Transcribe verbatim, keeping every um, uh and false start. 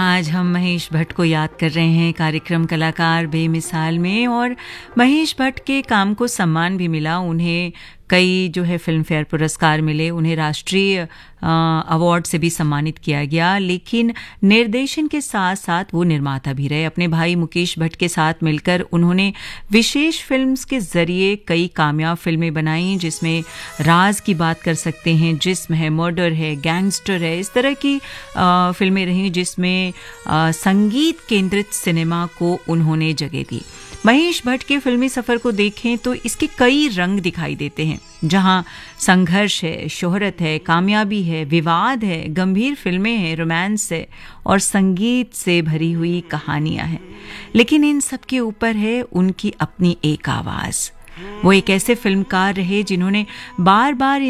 आज हम महेश भट्ट को याद कर रहे हैं कार्यक्रम कलाकार बेमिसाल में, और महेश भट्ट के काम को सम्मान भी मिला। उन्हें कई जो है फिल्म फेयर पुरस्कार मिले, उन्हें राष्ट्रीय अवार्ड से भी सम्मानित किया गया। लेकिन निर्देशन के साथ साथ वो निर्माता भी रहे। अपने भाई मुकेश भट्ट के साथ मिलकर उन्होंने विशेष फिल्म्स के जरिए कई कामयाब फिल्में बनाई, जिसमें राज की बात कर सकते हैं, जिस्म है, मर्डर है, गैंगस्टर है। इस तरह की आ, फिल्में रही जिसमें आ, संगीत केंद्रित सिनेमा को उन्होंने जगह दी। महेश भट्ट के फिल्मी सफर को देखें तो इसके कई रंग दिखाई देते हैं, जहां संघर्ष है, शोहरत है, कामयाबी है, विवाद है, गंभीर फिल्में हैं, रोमांस है और संगीत से भरी हुई कहानियां हैं। लेकिन इन सब के ऊपर है उनकी अपनी एक आवाज। वो एक ऐसे फिल्मकार रहे जिन्होंने बार बार